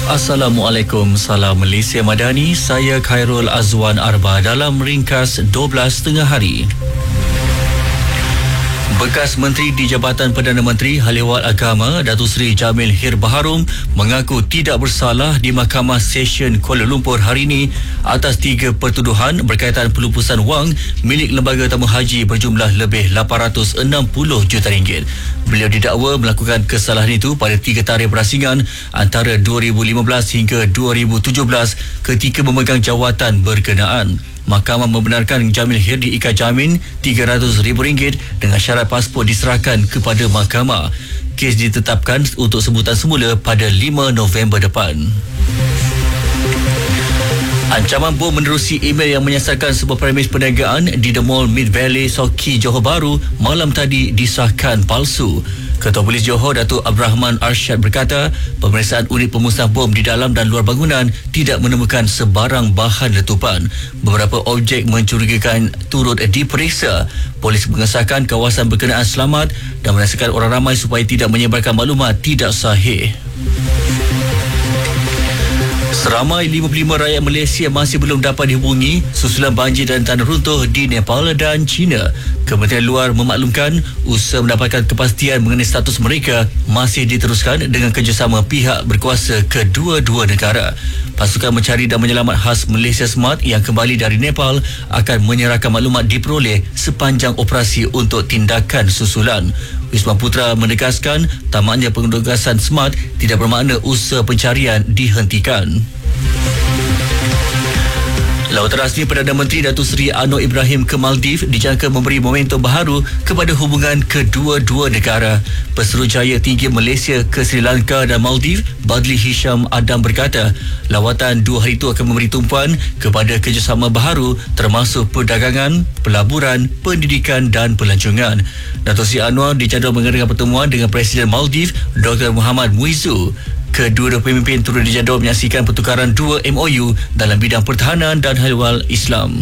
Assalamualaikum, salam Malaysia Madani. Saya Khairul Azwan Arba dalam ringkas 12 tengah hari. Bekas Menteri di Jabatan Perdana Menteri Hal-Ehwal Agama Datuk Seri Jamil Hir Baharom mengaku tidak bersalah di Mahkamah Session Kuala Lumpur hari ini atas 3 pertuduhan berkaitan pelupusan wang milik Lembaga Tamu Haji berjumlah lebih 860 juta ringgit. Beliau didakwa melakukan kesalahan itu pada 3 tarikh berasingan antara 2015 hingga 2017 ketika memegang jawatan berkenaan. Mahkamah membenarkan Jamil Hir diikat jamin RM300,000 dengan syarat pasport diserahkan kepada mahkamah. Kes ditetapkan untuk sebutan semula pada 5 November depan. Ancaman bom menerusi email yang menyasarkan sebuah premis perniagaan di The Mall Mid Valley, Soki, Johor Bahru malam tadi disahkan palsu. Ketua Polis Johor, Datuk Abrahman Arsyad berkata, pemeriksaan unit pemusnah bom di dalam dan luar bangunan tidak menemukan sebarang bahan letupan. Beberapa objek mencurigakan turut diperiksa. Polis mengesahkan kawasan berkenaan selamat dan menasihatkan orang ramai supaya tidak menyebarkan maklumat tidak sahih. Seramai 55 rakyat Malaysia masih belum dapat dihubungi susulan banjir dan tanah runtuh di Nepal dan China. Kementerian Luar memaklumkan usaha mendapatkan kepastian mengenai status mereka masih diteruskan dengan kerjasama pihak berkuasa kedua-dua negara. Pasukan mencari dan menyelamat khas Malaysia Smart yang kembali dari Nepal akan menyerahkan maklumat diperoleh sepanjang operasi untuk tindakan susulan. Wisma Putra menegaskan tamatnya penugasan Smart tidak bermakna usaha pencarian dihentikan. Lautan rasmi Perdana Menteri Datuk Seri Anwar Ibrahim ke Maldives dijangka memberi momentum baharu kepada hubungan kedua-dua negara. Pesuruhjaya tinggi Malaysia ke Sri Lanka dan Maldives, Badli Hisham Adam berkata, lawatan 2 hari itu akan memberi tumpuan kepada kerjasama baharu termasuk perdagangan, pelaburan, pendidikan dan pelancongan. Datuk Seri Anwar dijadual mengadakan pertemuan dengan Presiden Maldives, Dr. Muhammad Muizzu. Kedua-dua pemimpin turut dijadual menyaksikan pertukaran 2 MOU dalam bidang pertahanan dan hal-hal Islam.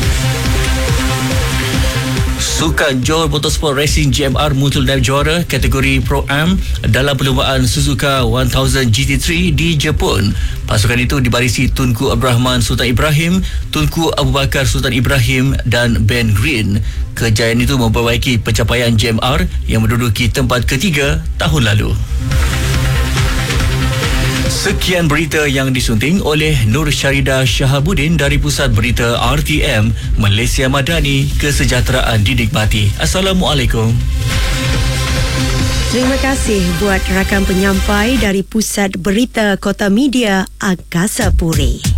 Sukan Johor Motorsport Racing GMR muncul naib juara kategori Pro-Am dalam perlumbaan Suzuka 1000 GT3 di Jepun. Pasukan itu dibarisi Tunku Abdurrahman Sultan Ibrahim, Tunku Abu Bakar Sultan Ibrahim dan Ben Green. Kejayaan itu memperbaiki pencapaian GMR yang menduduki tempat ketiga tahun lalu. Sekian berita yang disunting oleh Nur Syarida Shahabuddin dari Pusat Berita RTM, Malaysia Madani, kesejahteraan dinikmati. Assalamualaikum. Terima kasih buat rakan penyampai dari Pusat Berita Kota Media Angkasa Puri.